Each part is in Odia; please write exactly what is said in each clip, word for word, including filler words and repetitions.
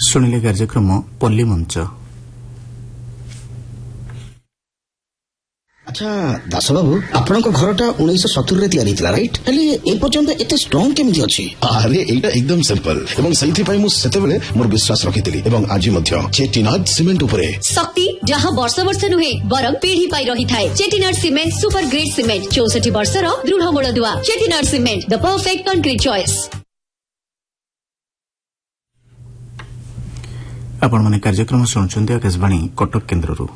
ଶୁଣିଲେ କାର୍ଯ୍ୟକ୍ରମ ପଲ୍ଲୀ ମଞ୍ଚ। ଆଚ୍ଛା ଦାସବାବୁ, ଆପଣଙ୍କ ଘରଟା ଉଣେଇଶହ ସତୁରିରେ ତିଆରି ହେଇଥିଲା ରାଇଟ୍? ହେଲେ ଏ ପର୍ଯ୍ୟନ୍ତ ଏତେ ଷ୍ଟ୍ରଙ୍ଗ କେମିତି ଅଛି? ଆରେ ଏଇଟା ଏକଦମ ସିମ୍ପଲ ଏବଂ ସେଇଥିପାଇଁ ମୁଁ ସେତେବେଳେ ମୋର ବିଶ୍ୱାସ ରଖିଥିଲି ଏବଂ ଆଜି ମଧ୍ୟ ଚେଟିନାଡ ସିମେଣ୍ଟ ଉପରେ ଶକ୍ତି ଯାହା ବର୍ଷ ବର୍ଷ ନୁହେଁ ବରଂ ପିଢି ପାଇ ରହିଥାଏ। ଚେଟିନାଡ ସିମେଣ୍ଟ ସୁପର ଗ୍ରେଡ୍ ସିମେଣ୍ଟ ଚଉଷଠି ବର୍ଷର ଦୃଢ ମୂଳଦୁଆ। ଚେଟିନାଡ ସିମେଣ୍ଟ ଦ ପରଫେକ୍ଟ କଂକ୍ରିଟ୍ ଚଏସ୍। ଆପଣମାନେ କାର୍ଯ୍ୟକ୍ରମ ଶୁଣୁଛନ୍ତି ଆକାଶବାଣୀ କଟକ କେନ୍ଦ୍ରରୁ।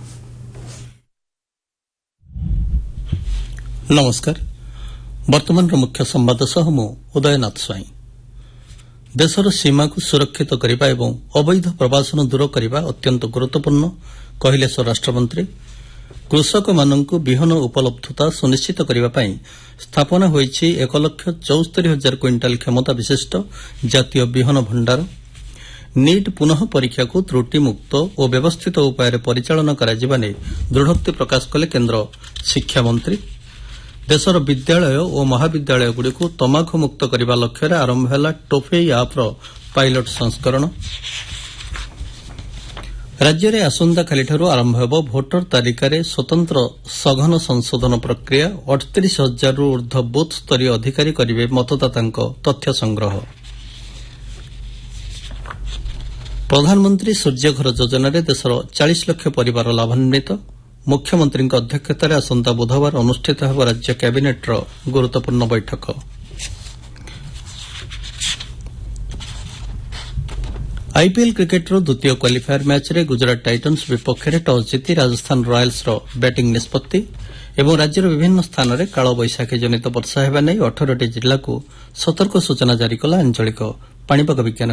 ନମସ୍କାର। ବର୍ତ୍ତମାନର ମୁଖ୍ୟ ସମ୍ବାଦ ସହ ମୁଁ ଉଦୟନାଥ ସ୍ୱାଇଁ। ଦେଶର ସୀମାକୁ ସୁରକ୍ଷିତ କରିବା ଏବଂ ଅବୈଧ ପ୍ରବାସନ ଦୂର କରିବା ଅତ୍ୟନ୍ତ ଗୁରୁତ୍ୱପୂର୍ଣ୍ଣ କହିଲେ ସ୍ୱରାଷ୍ଟ୍ରମନ୍ତ୍ରୀ। କୃଷକମାନଙ୍କୁ ବିହନ ଉପଲବ୍ଧତା ସୁନିଶ୍ଚିତ କରିବା ପାଇଁ ସ୍ଥାପନ ହୋଇଛି ଏକ ଲକ୍ଷ ଚଉସ୍ତରୀ ହଜାର କ୍ୱିଣ୍ଟାଲ କ୍ଷମତା ବିଶିଷ୍ଟ ଜାତୀୟ ବିହନ ଭଣ୍ଡାର। ନିଟ୍ ପୁନଃ ପରୀକ୍ଷାକୁ ତ୍ରୁଟିମୁକ୍ତ ଓ ବ୍ୟବସ୍ଥିତ ଉପାୟରେ ପରିଚାଳନା କରାଯିବା ନେଇ ଦୃଢ଼ୋକ୍ତି ପ୍ରକାଶ କଲେ କେନ୍ଦ୍ର ଶିକ୍ଷାମନ୍ତ୍ରୀ। ଦେଶର ବିଦ୍ୟାଳୟ ଓ ମହାବିଦ୍ୟାଳୟଗୁଡ଼ିକୁ ତମାଖୁମୁକ୍ତ କରିବା ଲକ୍ଷ୍ୟରେ ଆରମ୍ଭ ହେଲା ଟୋଫେଇ ଆପ୍ର ପାଇଲଟ ସଂସ୍କରଣ। ରାଜ୍ୟରେ ଆସନ୍ତାକାଲିଠାରୁ ଆରମ୍ଭ ହେବ ଭୋଟର ତାଲିକାରେ ସ୍ୱତନ୍ତ୍ର ସଘନ ସଂଶୋଧନ ପ୍ରକ୍ରିୟା। ଅଠତିରିଶ ହଜାରରୁ ଊର୍ଦ୍ଧ୍ୱ ବୁଥ୍ ସ୍ତରୀୟ ଅଧିକାରୀ କରିବେ ମତଦାତାଙ୍କ ତଥ୍ୟ ସଂଗ୍ରହ। ପ୍ରଧାନମନ୍ତ୍ରୀ ସୂର୍ଯ୍ୟଘର ଯୋଜନାରେ ଦେଶର ଚାଳିଶ ଲକ୍ଷ ପରିବାର ଲାଭାନ୍ୱିତ। ମୁଖ୍ୟମନ୍ତ୍ରୀଙ୍କ ଅଧ୍ୟକ୍ଷତାରେ ଆସନ୍ତା ବୁଧବାର ଅନୁଷ୍ଠିତ ହେବ ରାଜ୍ୟ କ୍ୟାବିନେଟ୍ର ଗୁରୁତ୍ୱପୂର୍ଣ୍ଣ ବୈଠକ। ଆଇପିଏଲ୍ କ୍ରିକେଟ୍ର ଦ୍ୱିତୀୟ କ୍ୱାଲିଫାୟାର ମ୍ୟାଚ୍ରେ ଗୁଜରାଟ ଟାଇଟନ୍ସ ବିପକ୍ଷରେ ଟସ୍ ଜିତି ରାଜସ୍ଥାନ ରୟାଲ୍ସର ବ୍ୟାଟିଂ ନିଷ୍ପତ୍ତି ଏବଂ ରାଜ୍ୟର ବିଭିନ୍ନ ସ୍ଥାନରେ କାଳବୈଶାଖୀ ଜନିତ ବର୍ଷା ହେବା ନେଇ ଅଠରଟି ଜିଲ୍ଲାକୁ ସତର୍କ ସୂଚନା ଜାରି କଲା ଆଞ୍ଚଳିକ ପାଣିପାଗ ବିଜ୍ଞାନ